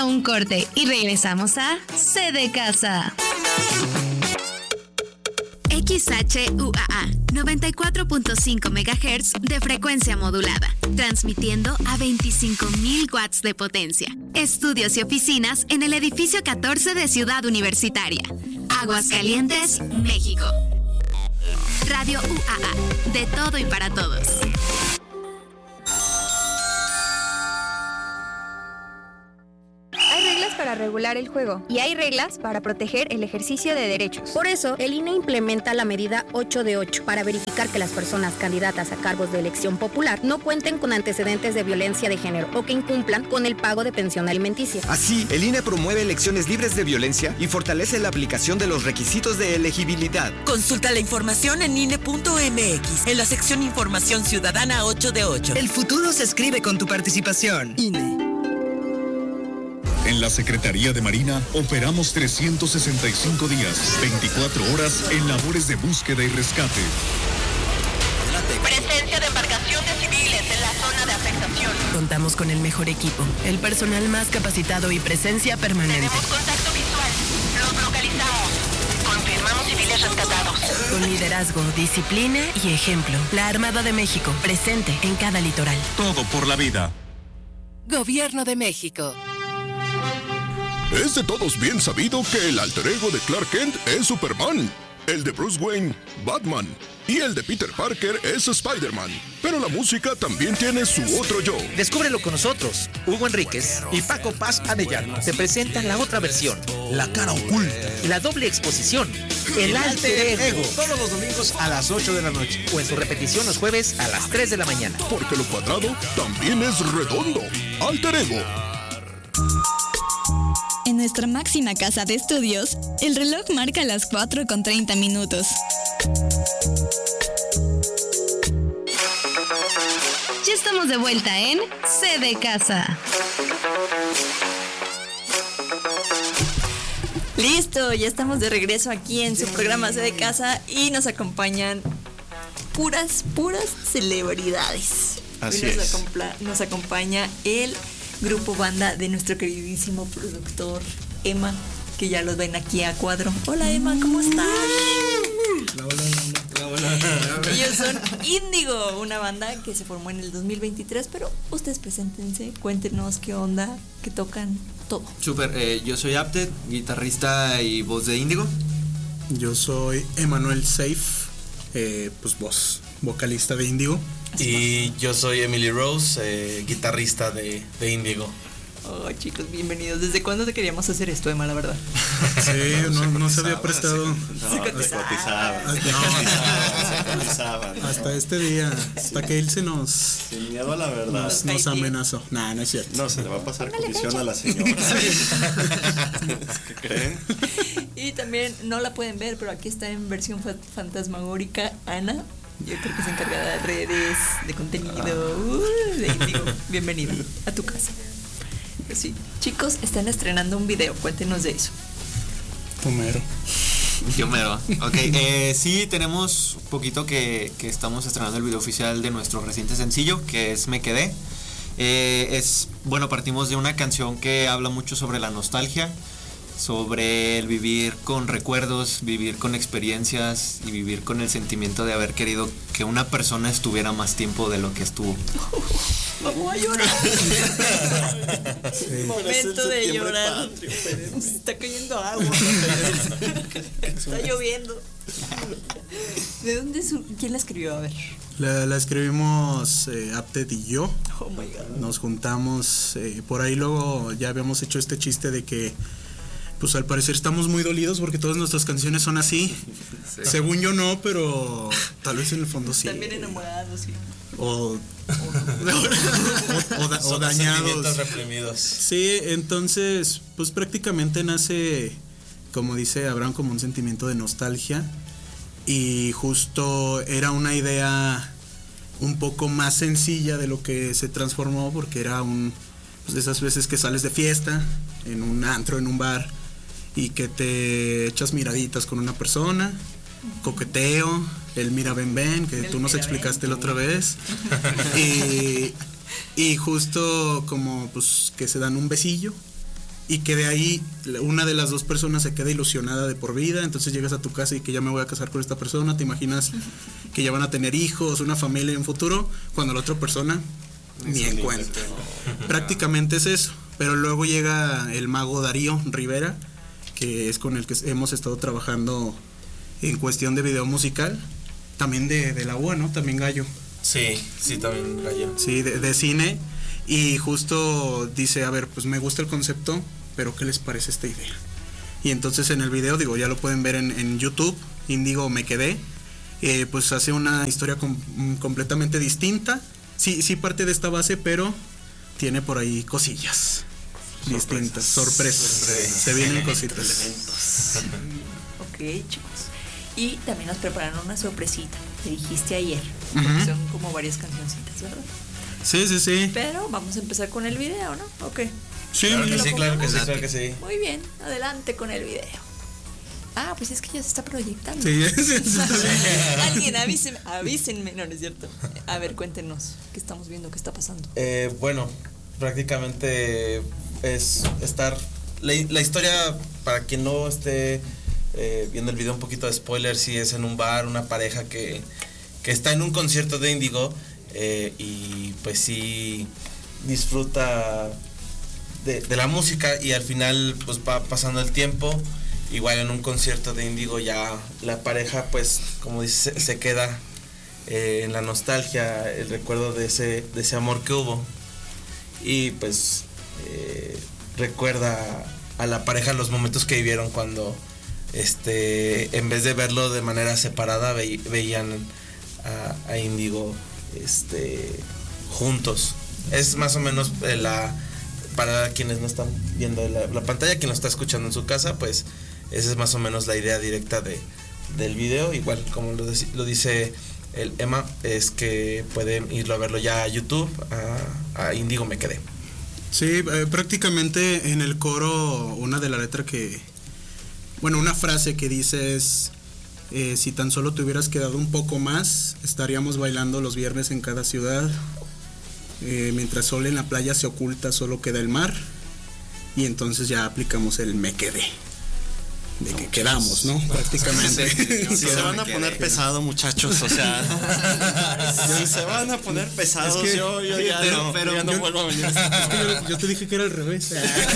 un corte y regresamos a C de Casa. XHUAA 94.5 MHz de frecuencia modulada, transmitiendo a 25,000 watts de potencia. Estudios y oficinas en el edificio 14 de Ciudad Universitaria, Aguascalientes, México. Radio UAA, de todo y para todos. Para regular el juego y hay reglas para proteger el ejercicio de derechos. Por eso, el INE implementa la medida 8 de 8 para verificar que las personas candidatas a cargos de elección popular no cuenten con antecedentes de violencia de género o que incumplan con el pago de pensión alimenticia. Así, el INE promueve elecciones libres de violencia y fortalece la aplicación de los requisitos de elegibilidad. Consulta la información en INE.mx, en la sección Información Ciudadana 8 de 8. El futuro se escribe con tu participación. INE. En la Secretaría de Marina operamos 365 días, 24 horas en labores de búsqueda y rescate. Presencia de embarcaciones civiles en la zona de afectación. Contamos con el mejor equipo, el personal más capacitado y presencia permanente. Tenemos contacto visual. Los localizamos. Confirmamos civiles rescatados. Con liderazgo, disciplina y ejemplo. La Armada de México, presente en cada litoral. Todo por la vida. Gobierno de México. Es de todos bien sabido que el alter ego de Clark Kent es Superman, el de Bruce Wayne, Batman, y el de Peter Parker es Spider-Man. Pero la música también tiene su otro yo. Descúbrelo con nosotros. Hugo Enríquez y Paco Paz Arellano te presentan la otra versión, la cara oculta, la doble exposición, el alter ego. Todos los domingos a las 8 de la noche o en su repetición los jueves a las 3 de la mañana. Porque lo cuadrado también es redondo. Alter ego. En nuestra máxima casa de estudios, el reloj marca las 4:30. Ya estamos de vuelta en C de Casa. Listo, ya estamos de regreso aquí en su programa C de Casa y nos acompañan puras celebridades. Así Hoy es. Nos acompaña el grupo banda de nuestro queridísimo productor Emma, que ya los ven aquí a cuadro. Hola Emma, ¿cómo estás? Hola. Ellos son Índigo, una banda que se formó en el 2023, pero ustedes preséntense, cuéntenos qué onda, qué tocan, todo. Súper, yo soy Apted, guitarrista y voz de Índigo. Yo soy Emanuel Seif, vocalista de Índigo. Y yo soy Emily Rose, guitarrista de Índigo. Oh, chicos, bienvenidos. ¿Desde cuándo te queríamos hacer esto, Emma, la verdad? Sí, no se había prestado. Hasta este día, hasta que él se nos... Sin miedo a la verdad. Nos amenazó. No es cierto. No, se le va a pasar comisión a la señora. ¿Qué creen? Y también no la pueden ver, pero aquí está en versión fantasmagórica Ana. Yo creo que es encargada de redes, de contenido, de Índigo. Bienvenido a tu casa. Pues sí, chicos, están estrenando un video, cuéntenos de eso. Homero. Ok, sí, tenemos un poquito que estamos estrenando el video oficial de nuestro reciente sencillo, que es Me Quedé. Partimos de una canción que habla mucho sobre la nostalgia, sobre el vivir con recuerdos, vivir con experiencias y vivir con el sentimiento de haber querido que una persona estuviera más tiempo de lo que estuvo. Vamos a llorar. Sí. Momento de llorar. Se está cayendo agua. Está lloviendo. ¿De dónde quién la escribió? A ver. La escribimos Apted y yo. Oh my God. Nos juntamos. Por ahí luego ya habíamos hecho este chiste de que pues al parecer estamos muy dolidos porque todas nuestras canciones son así. Sí. Según yo no, pero tal vez en el fondo sí. También enamorados, sí. O dañados. Reprimidos. Sí, entonces pues prácticamente nace, como dice Abraham, como un sentimiento de nostalgia. Y justo era una idea un poco más sencilla de lo que se transformó, porque era pues de esas veces que sales de fiesta en un antro, en un bar, y que te echas miraditas con una persona, coqueteo, el mira ven, que tú nos explicaste la otra vez, y justo como pues que se dan un besillo y que de ahí una de las dos personas se queda ilusionada de por vida, entonces llegas a tu casa y que ya me voy a casar con esta persona, te imaginas que ya van a tener hijos, una familia en un futuro, cuando la otra persona ni en cuenta. Prácticamente es eso, pero luego llega el mago Darío Rivera, que es con el que hemos estado trabajando en cuestión de video musical, también de la UA, ¿no? También Gallo. Sí, también Gallo. Sí, de cine, y justo dice, a ver, pues me gusta el concepto, pero ¿qué les parece esta idea? Y entonces en el video, digo, ya lo pueden ver en YouTube, Índigo Me Quedé, pues hace una historia completamente distinta. Sí parte de esta base, pero tiene por ahí cosillas distintas, sorpresas. Se vienen cositas. Ok, chicos. Y también nos prepararon una sorpresita, que dijiste ayer, porque son como varias cancioncitas, ¿verdad? Sí. Pero vamos a empezar con el video, ¿no? Ok. Sí, claro que sí. Muy bien, adelante con el video. Ah, pues es que ya se está proyectando. Sí. Alguien avísenme. No es cierto. A ver, cuéntenos, ¿qué estamos viendo? ¿Qué está pasando? Bueno, prácticamente es la historia, para quien no esté viendo el video, un poquito de spoiler, sí es en un bar, una pareja que está en un concierto de Índigo, y pues sí disfruta de la música, y al final pues va pasando el tiempo. Igual en un concierto de Índigo ya la pareja, pues como dice, se queda en la nostalgia, el recuerdo de ese amor que hubo, y pues recuerda a la pareja los momentos que vivieron cuando en vez de verlo de manera separada veían a Índigo juntos. Es más o menos para quienes no están viendo la pantalla, quien lo está escuchando en su casa, pues esa es más o menos la idea directa del video. Igual como lo dice el Emma, es que pueden irlo a verlo ya a YouTube, a Índigo Me Quedé. Sí, prácticamente en el coro una de la letra una frase que dice es, si tan solo te hubieras quedado un poco más, estaríamos bailando los viernes en cada ciudad, mientras sol en la playa se oculta, solo queda el mar, y entonces ya aplicamos el me quedé. De que quedamos, ¿no? Prácticamente. Si se van a poner pesados, muchachos, o sea, si se van a poner pesados, es que, yo ya no vuelvo a venir. Es que yo te dije que era al revés.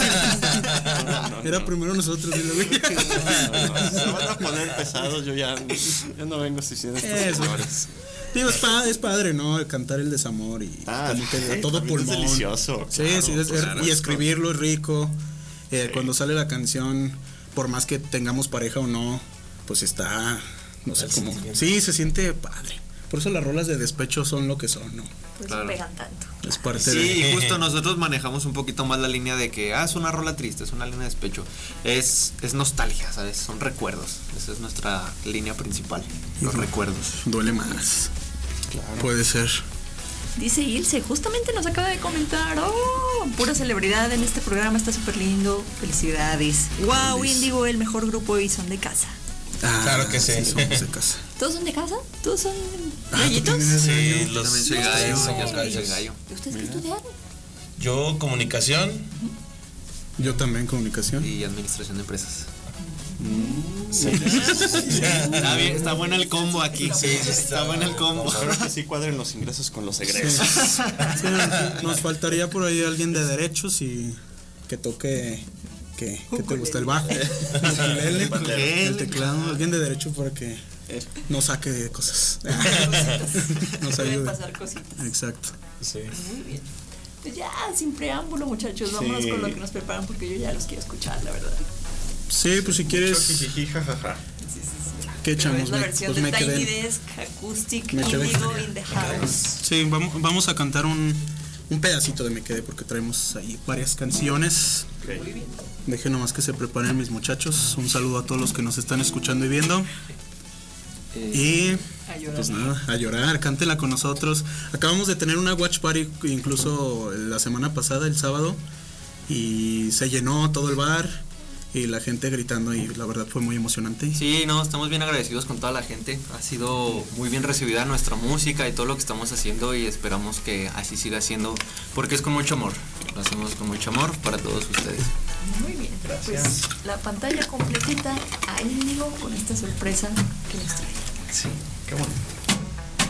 Era primero nosotros y luego. Se van a poner pesados, yo no vengo diciendo estos colores. Digo, es padre, ¿no? Cantar el desamor y como que a todo pulmón. Es delicioso. Sí, claro, y escribirlo es rico. Cuando sale la canción, por más que tengamos pareja o no, pues está, no sé cómo. Sí, se siente padre. Por eso las rolas de despecho son lo que son, ¿no? Pues claro. Pegan tanto. Es parte y justo nosotros manejamos un poquito más la línea de que es una rola triste, es una línea de despecho. Es nostalgia, ¿sabes? Son recuerdos. Esa es nuestra línea principal, los recuerdos. Duele más. Claro. Puede ser. Dice Ilse, justamente nos acaba de comentar, pura celebridad en este programa, está súper lindo, felicidades. Wow, Índigo, el mejor grupo y son de casa. Claro que sí. Somos de casa. ¿Todos son de casa? ¿Todos son gallitos? Sí, yo también soy gallo. ¿Y ustedes qué estudiaron? Yo comunicación. Yo también comunicación. Y administración de empresas. Sí. Está bien, está bueno el combo aquí. Sí, está bueno el combo. Espero que sí cuadren los ingresos con los egresos. Sí, nos faltaría por ahí alguien de derechos y que toque. ¿Qué te gusta? El bajo, el teclado, alguien de derecho para que no saque cosas. Nos ayude. Pasar cositas. Exacto. Sí. Muy bien. Pues ya, sin preámbulo, muchachos, vámonos con lo que nos preparan porque yo ya los quiero escuchar, la verdad. Sí, pues si quieres. Sí. ¿Qué echamos? Es la versión de Tiny Desk Acoustic Índigo in the House. Sí, vamos a cantar un pedacito de Me Quedé porque traemos ahí varias canciones. Okay. Muy bien. Dejen nomás que se preparen mis muchachos. Un saludo a todos los que nos están escuchando y viendo. Y pues nada, a llorar, cántela con nosotros. Acabamos de tener una watch party incluso la semana pasada, el sábado, y se llenó todo el bar y la gente gritando y la verdad fue muy emocionante. Sí, no, estamos bien agradecidos con toda la gente. Ha sido muy bien recibida nuestra música y todo lo que estamos haciendo y esperamos que así siga siendo porque es con mucho amor. Lo hacemos con mucho amor para todos ustedes. Muy bien. Gracias. Pues la pantalla completita a Índigo con esta sorpresa que nos trae. Sí, qué bueno.